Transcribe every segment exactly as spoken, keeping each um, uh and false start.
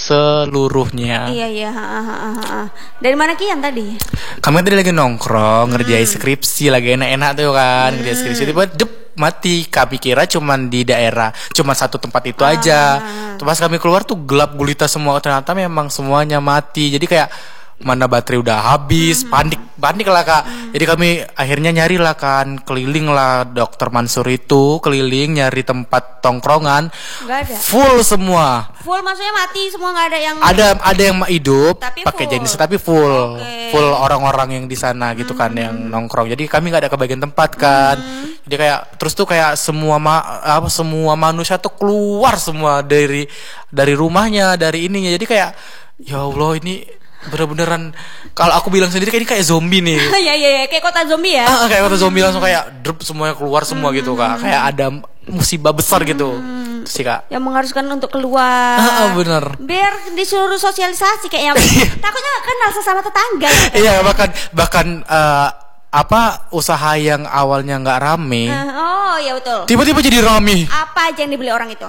seluruhnya. Iya iya. Ha, ha, ha, ha. Dari mana Kian tadi? Kami tadi lagi nongkrong, ngerjain skripsi, lagi enak-enak tuh kan, Hmm. ngerjain skripsi tiba dep mati. Kami kira cuman di daerah, cuma satu tempat itu aja. Terus pas kami keluar tuh gelap gulita semua, ternyata memang semuanya mati. Jadi kayak mana baterai udah habis, panik panik lah Kak. Jadi kami akhirnya nyari lah kan, keliling lah dokter Mansur itu, keliling nyari tempat tongkrongan. Nggak ada. Full semua. Full maksudnya mati semua, nggak ada yang Ada ada yang hidup Tapi pakai full. jenis tapi full. Oke. Full orang-orang yang di sana gitu kan yang nongkrong. Jadi kami nggak ada kebagian tempat kan. Jadi kayak terus tuh kayak semua ma- apa semua manusia tuh keluar semua dari dari rumahnya, dari ininya. Jadi kayak ya Allah ini bener-beneran kalau aku bilang sendiri kayak ini kayak zombie nih. ya ya ya kayak kota zombie ya. Ah, kayak kota zombie langsung kayak drop semuanya keluar semua gitu Kak. Kayak ada musibah besar gitu. Terus sih Kak. Yang mengharuskan untuk keluar. Ah, ah, bener. Biar disuruh sosialisasi kayaknya. Takutnya nggak kenal sesama tetangga. Ya, kan? Iya bahkan bahkan eh, apa usaha yang awalnya nggak rame Eh, oh ya betul. tiba-tiba jadi rame. Apa aja yang dibeli orang itu?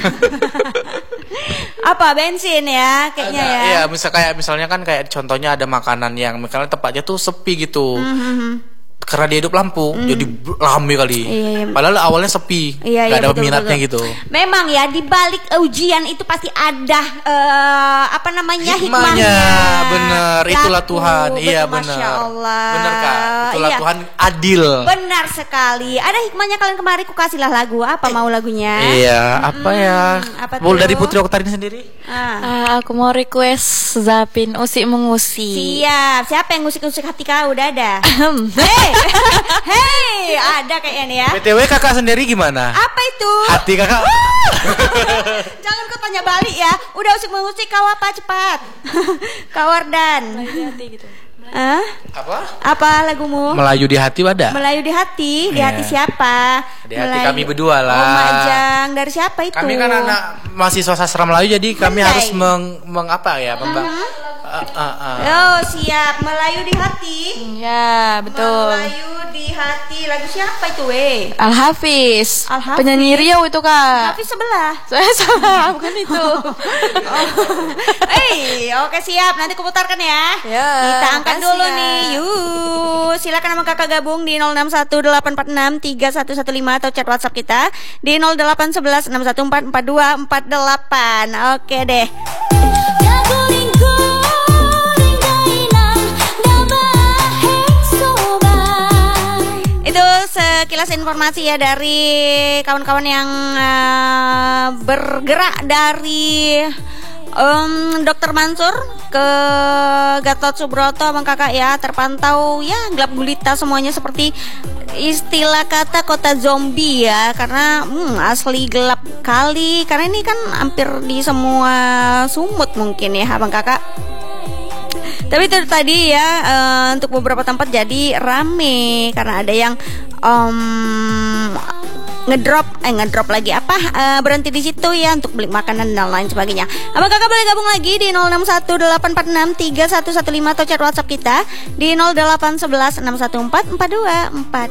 Apa bensin ya kayaknya Ada, ya. Iya, misal kayak misalnya kan kayak contohnya ada makanan yang misalnya tempatnya tuh sepi gitu. Karena dia hidup lampu, jadi rame kali. Iya, iya. Padahal awalnya sepi, Iya, nggak iya, ada betul, peminatnya betul. gitu. Memang ya di balik ujian itu pasti ada eh, apa namanya Hikmahnya, hikmahnya. bener. Itulah Laku, Tuhan. Iya betul, bener. Masya Allah. Bener Kak. Itulah Iya. Tuhan adil. Benar sekali. Ada hikmahnya kalian kemarin ku kasihlah lagu. Apa mau lagunya? Iya, apa ya? apa Boleh tuh? dari Putri Oktarin sendiri? Ah. Ah, aku mau request Zapin Usik Mengusi. Siap. Siapa yang ngusik-ngusik hati kau? Udah ada. Hei, hei, ada kayaknya nih ya. B T W Kakak sendiri gimana? Apa itu? Hati Kakak. Jangan kau tanya balik ya. Udah usik mengusik kau apa cepat? Kawardan. Hati gitu. Hah? Apa? Apa lagumu? Melayu di hati ada? Melayu di hati. Di Iya. hati siapa? Di hati kami berdua lah. Oh Majang. Dari siapa itu? Kami kan anak mahasiswa sastra Melayu jadi kami Benar. harus meng, meng apa ya? Membang, Ah, ah, ah. Oh siap. Melayu di hati. Ya, betul. Melayu di hati. Lagu siapa itu weh? Al Hafiz. Al Hafiz. Penyanyi Riau itu Kak. Tapi sebelah. Saya salah, bukan itu. Eh, oke siap. Nanti kuputarkan ya. Ya, Kita angkat makasih, dulu Kak. nih. Yuk, silakan sama kakak gabung di nol enam satu delapan empat enam tiga satu satu lima atau chat WhatsApp kita di nol delapan satu satu enam satu empat empat dua empat delapan. Oke deh. Itu sekilas informasi ya dari kawan-kawan yang eh, bergerak dari um, dokter Mansur ke Gatot Subroto, Bang Kakak ya, terpantau ya gelap gulita semuanya seperti istilah kata kota zombie ya, karena hmm, asli gelap kali, karena ini kan hampir di semua sumut mungkin ya Bang Kakak. Tapi itu tadi ya eh, untuk beberapa tempat jadi rame karena ada yang um, ngedrop eh ngedrop lagi apa eh, berhenti di situ ya untuk beli makanan dan lain sebagainya. Abang Kakak boleh gabung lagi di nol enam satu delapan empat enam tiga satu satu lima atau chat WhatsApp kita di nol delapan satu satu enam satu empat empat dua empat